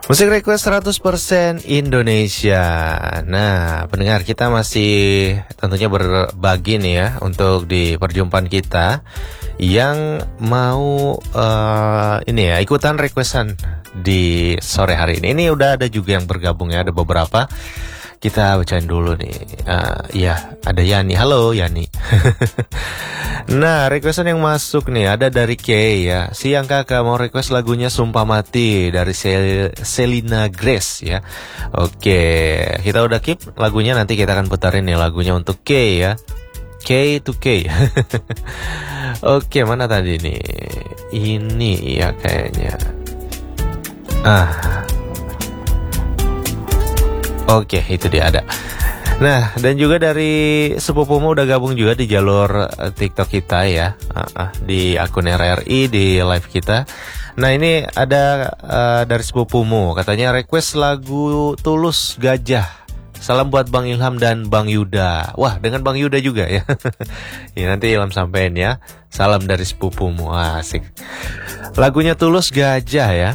Musik request 100% Indonesia. Nah, pendengar kita masih tentunya berbagi nih ya untuk di perjumpaan kita yang mau ini ya ikutan requestan di sore hari ini. Ini udah ada juga yang bergabung ya, ada beberapa. Kita bacain dulu nih. Iya, ada Yani. Halo Yani. Nah, requestan yang masuk nih ada dari Kay ya. Siang kakak mau request lagunya Sumpah Mati dari Selena Grace ya. Oke, kita udah keep lagunya, nanti kita akan putarin nih lagunya untuk Kay ya. K to K. Oke, mana tadi nih? Ini ya kayaknya. Oke, itu dia ada. Nah, dan juga dari sepupumu udah gabung juga di jalur TikTok kita ya, di akun RRI di live kita. Nah, ini ada dari sepupumu, katanya request lagu Tulus Gajah. Salam buat Bang Ilham dan Bang Yuda. Wah, dengan Bang Yuda juga ya. Ya nanti Ilham sampein ya. Salam dari sepupumu. Asik. Lagunya Tulus Gajah ya.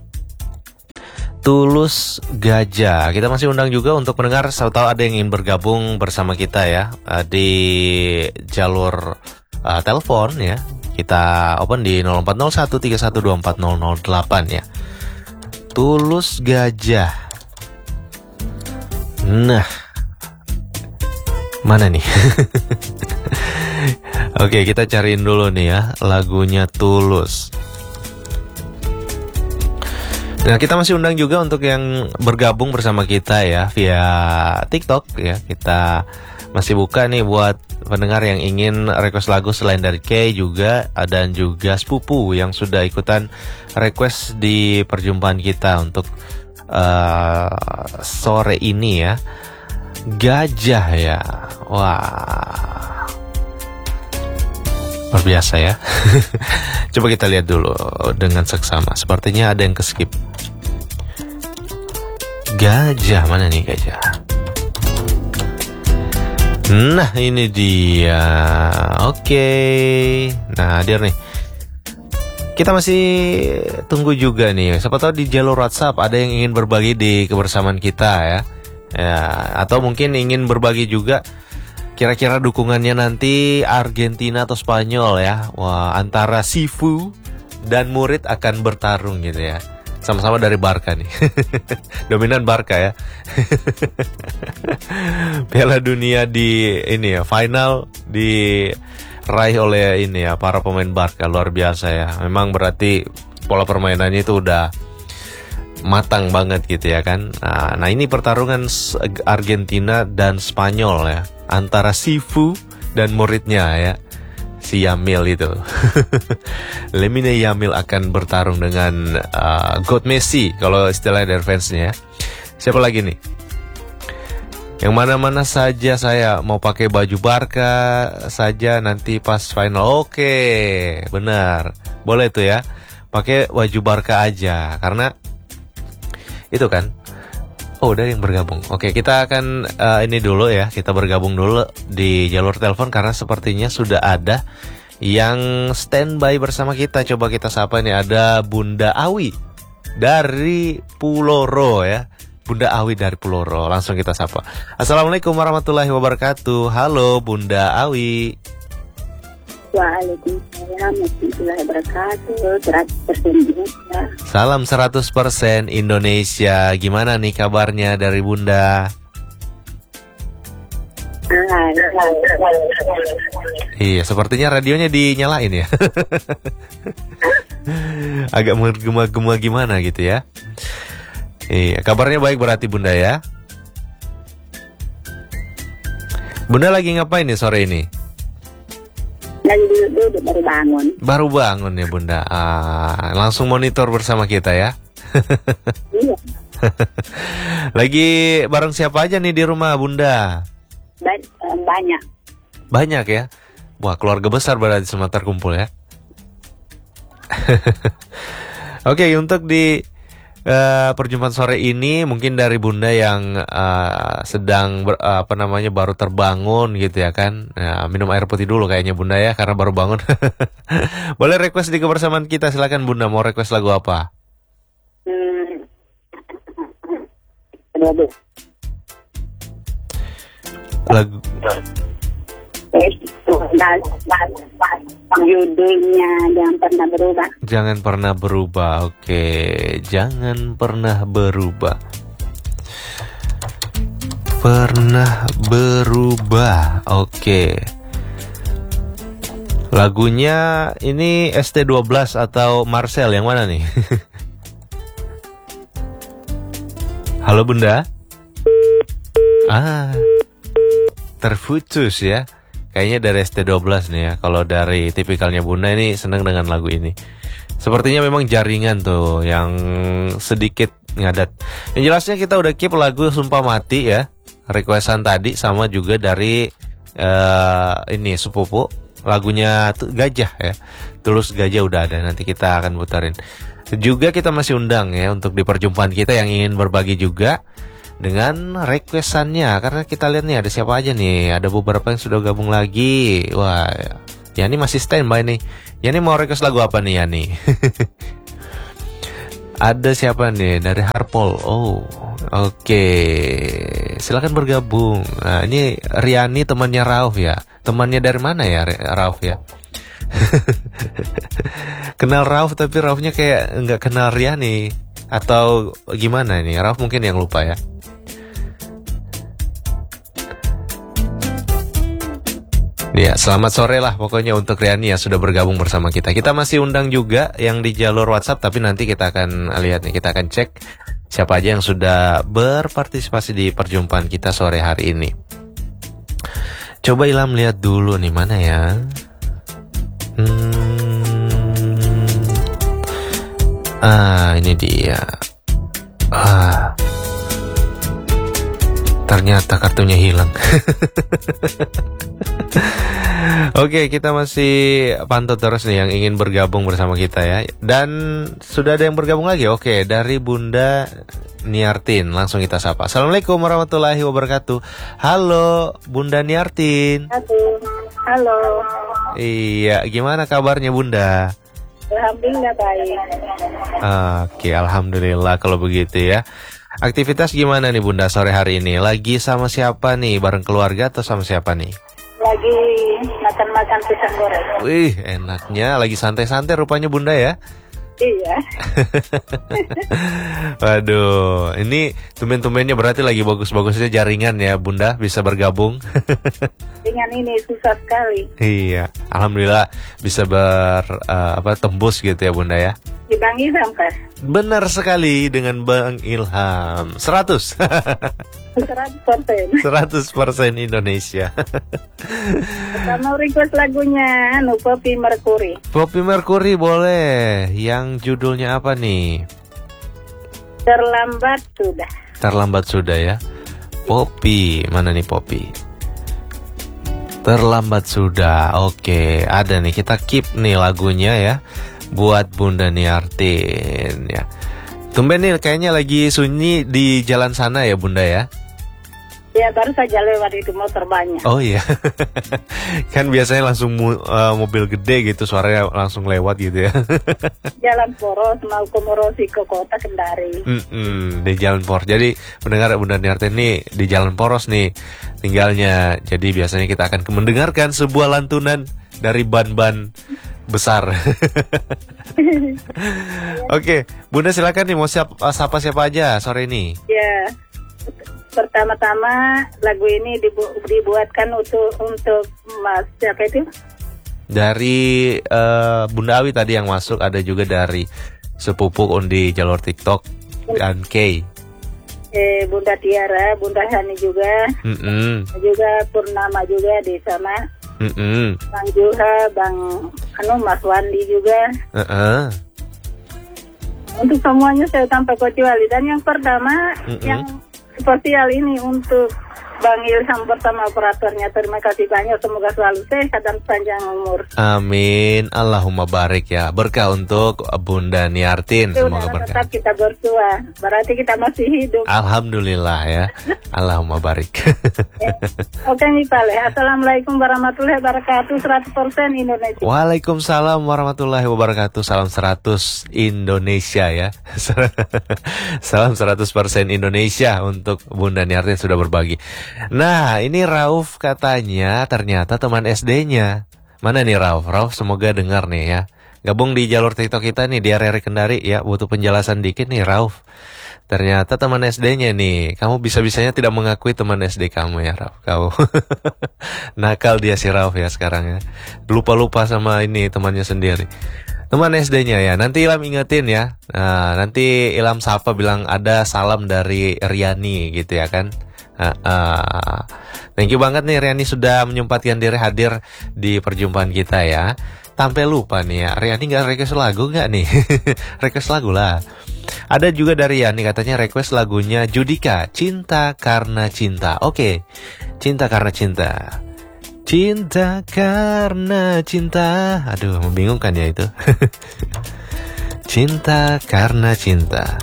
Tulus Gajah. Kita masih undang juga untuk pendengar, tahu ada yang ingin bergabung bersama kita ya di jalur telepon ya. Kita open di 040131240008 ya. Tulus Gajah. Nah, mana nih? Oke, kita cariin dulu nih ya lagunya Tulus. Nah, kita masih undang juga untuk yang bergabung bersama kita ya via TikTok ya. Kita masih buka nih buat pendengar yang ingin request lagu selain dari Kay juga, dan juga sepupu yang sudah ikutan request di perjumpaan kita untuk sore ini ya. Gajah ya. Wah, luar biasa ya. Coba kita lihat dulu dengan seksama. Sepertinya ada yang keskip. Gajah, mana nih gajah? Nah, ini dia. Oke. Nah, hadir nih. Kita masih tunggu juga nih. Siapa tahu di jalur WhatsApp ada yang ingin berbagi di kebersamaan kita ya. Atau mungkin ingin berbagi juga kira-kira dukungannya nanti Argentina atau Spanyol ya. Wah, antara Sifu dan Murid akan bertarung gitu ya. Sama-sama dari Barca nih. Dominan Barca ya. Piala Dunia di ini ya, final diraih oleh ini ya para pemain Barca, luar biasa ya. Memang berarti pola permainannya itu udah matang banget gitu ya kan. Nah, ini pertarungan Argentina dan Spanyol ya, antara Sifu dan muridnya ya, si Yamil itu. Lamine Yamil akan bertarung dengan God Messi kalau istilah dari fansnya ya. Siapa lagi nih? Yang mana-mana saja saya mau pakai baju Barca saja nanti pas final. Oke, benar. Boleh tuh ya. Pakai baju Barca aja karena itu kan. Oh, udah yang bergabung. Oke, kita akan ini dulu ya. Kita bergabung dulu di jalur telepon karena sepertinya sudah ada yang standby bersama kita. Coba kita sapa nih, ada Bunda Awi dari Puloro ya. Bunda Awi dari Puloro. Langsung kita sapa. Assalamualaikum warahmatullahi wabarakatuh. Halo Bunda Awi. Waalaikumsalam warahmatullahi wabarakatuh. 100% Indonesia. Salam 100% Indonesia. Gimana nih kabarnya dari Bunda? Iya, sepertinya radionya dinyalain ya. Agak menggema-gema gimana gitu ya. Iya, kabarnya baik berarti Bunda ya. Bunda lagi ngapain nih sore ini? Lagi duduk baru bangun. Baru bangun ya Bunda. Langsung monitor bersama kita ya. Iya. Lagi bareng siapa aja nih di rumah Bunda? Banyak. Banyak ya. Wah, keluarga besar berarti semua terkumpul ya. Oke, untuk di perjumpaan sore ini mungkin dari Bunda yang sedang baru terbangun gitu ya kan. Minum air putih dulu kayaknya Bunda ya karena baru bangun. Boleh request di kebersamaan kita, silakan Bunda, mau request lagu apa? Lagu Judulnya Jangan Pernah Berubah. Jangan Pernah Berubah. Oke, Jangan Pernah Berubah. Pernah berubah. Oke. Lagunya ini ST12 atau Marcel, yang mana nih? Halo Bunda. Terputus ya. Kayaknya dari ST12 nih ya. Kalau dari tipikalnya Bunda ini senang dengan lagu ini. Sepertinya memang jaringan tuh yang sedikit ngadat. Yang jelasnya kita udah keep lagu Sumpah Mati ya. Requestan tadi sama juga dari ini sepupu. Lagunya Gajah ya. Tulus Gajah udah ada. Nanti kita akan putarin. Juga kita masih undang ya untuk di perjumpaan kita yang ingin berbagi juga dengan requestannya, karena kita lihat nih ada siapa aja nih. Ada beberapa yang sudah gabung lagi. Wah, Yani masih standby nih. Yani mau request lagu apa nih Yani? Ada siapa nih dari Harpol? Oh, oke. Silakan bergabung. Nah, ini Riani temannya Rauf ya. Temannya dari mana ya Rauf ya? Kenal Rauf tapi Raufnya kayak nggak kenal Riani. Atau gimana ini? Rauf mungkin yang lupa ya. Ya, selamat sore lah pokoknya untuk Riani yang sudah bergabung bersama kita. Kita masih undang juga yang di jalur WhatsApp, tapi nanti kita akan lihat nih, kita akan cek siapa aja yang sudah berpartisipasi di perjumpaan kita sore hari ini. Coba Ilham lihat dulu nih, mana ya? Ini dia. Ternyata kartunya hilang. Oke, kita masih pantau terus nih yang ingin bergabung bersama kita ya. Dan sudah ada yang bergabung lagi. Oke, dari Bunda Niartin. Langsung kita sapa. Assalamualaikum warahmatullahi wabarakatuh. Halo Bunda Niartin. Halo. Iya, gimana kabarnya Bunda? Alhamdulillah baik. Oke, alhamdulillah kalau begitu ya. Aktivitas gimana nih Bunda sore hari ini? Lagi sama siapa nih? Bareng keluarga atau sama siapa nih? Lagi makan-makan pisang goreng. Wih, enaknya. Lagi santai-santai rupanya Bunda ya? Iya. Waduh, ini tumben-tumbennya berarti lagi bagus-bagusnya jaringan ya Bunda, bisa bergabung. Dengan ini susah sekali. Iya, alhamdulillah bisa tembus gitu ya Bunda ya. Di Bang Ilham kan? Benar sekali dengan Bang Ilham. 100%. 100% Indonesia. Kamu request lagunya Poppy Mercury. Poppy Mercury boleh. Yang judulnya apa nih? Terlambat Sudah. Terlambat Sudah ya. Poppy, mana nih Poppy? Terlambat Sudah. Oke, ada nih, kita keep nih lagunya ya. Buat Bunda Niartin ya. Tumben nih kayaknya lagi sunyi di jalan sana ya Bunda ya. Ya baru saja lewat itu motor banyak. Oh iya. Kan biasanya langsung mobil gede gitu, suaranya langsung lewat gitu ya. Jalan Poros mau ke Morosi ke kota Kendari. Di Jalan Poros. Jadi mendengar Bunda Niartin nih di Jalan Poros nih tinggalnya. Jadi biasanya kita akan mendengarkan sebuah lantunan dari ban-ban besar. Oke, Bunda silakan nih, mau sapa siapa aja sore ini? Ya, pertama-tama lagu ini dibuatkan untuk Mas siapa itu? Dari Bunda Awi tadi yang masuk, ada juga dari sepupu di jalur TikTok dan Kay. Bunda Tiara, Bunda Hani juga, juga Purnama juga di sana. Bang Juha, Bang Mas Wandi juga. Untuk semuanya saya tanpa kecuali. Dan yang pertama yang spesial ini untuk Bang Ilham bersama operatornya. Terima kasih banyak. Semoga selalu sehat dan panjang umur. Amin. Allahumma barik ya. Berkah untuk Bunda Niartin. Semoga berkah. Tetap kita bersua. Berarti kita masih hidup. Alhamdulillah ya. Allahumma barik. Oke nih Pak Le. Assalamualaikum warahmatullahi wabarakatuh. 100% Indonesia. Waalaikumsalam warahmatullahi wabarakatuh. Salam 100 Indonesia ya. Salam 100% Indonesia untuk Bunda Niartin sudah berbagi. Nah, ini Rauf katanya ternyata teman SD-nya. Mana nih Rauf? Rauf semoga dengar nih ya. Gabung di jalur TikTok kita nih di area Kendari ya. Butuh penjelasan dikit nih Rauf. Ternyata teman SD-nya nih. Kamu bisa-bisanya tidak mengakui teman SD kamu ya Rauf. Kau nakal dia si Rauf ya sekarang ya. Lupa-lupa sama ini temannya sendiri. Teman SD-nya ya. Nanti Ilham ingetin ya. Nah, nanti Ilham sapa bilang ada salam dari Riani gitu ya kan. Thank you banget nih Riani sudah menyempatkan diri hadir di perjumpaan kita ya. Sampai lupa nih ya, Riani gak request lagu gak nih? Request lagu lah. Ada juga dari Yani katanya request lagunya Judika, Cinta Karena Cinta. Oke, Cinta Karena Cinta. Cinta karena cinta. Aduh, membingungkan ya itu. Cinta karena cinta.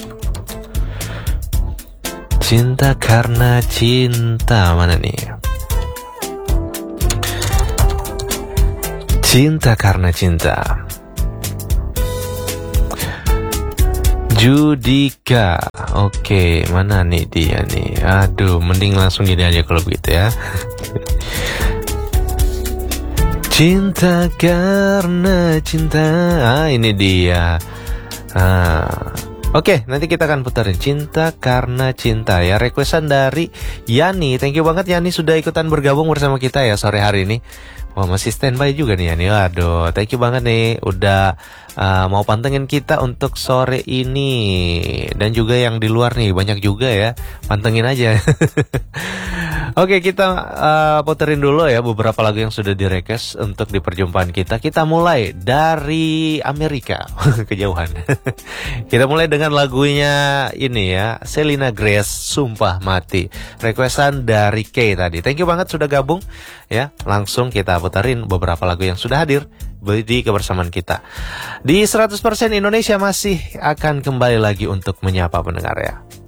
Cinta karena cinta. Mana nih? Cinta karena cinta. Judika. Oke, mana nih dia nih? Aduh, mending langsung gini aja kalau begitu ya. Cinta karena cinta. Ini dia. Oke, nanti kita akan putarin Cinta Karena Cinta ya. Requestan dari Yani. Thank you banget Yani sudah ikutan bergabung bersama kita ya sore hari ini. Wah, masih standby juga nih Yani. Waduh, thank you banget nih udah mau pantengin kita untuk sore ini. Dan juga yang di luar nih banyak juga ya. Pantengin aja. Oke, kita puterin dulu ya beberapa lagu yang sudah di-request untuk di perjumpaan kita. Kita mulai dari Amerika. Kejauhan. Kita mulai dengan lagunya ini ya, Selena Grace, Sumpah Mati. Requestan dari Kay tadi. Thank you banget sudah gabung ya. Langsung kita puterin beberapa lagu yang sudah hadir di kebersamaan kita. Di 100% Indonesia masih akan kembali lagi untuk menyapa pendengar ya.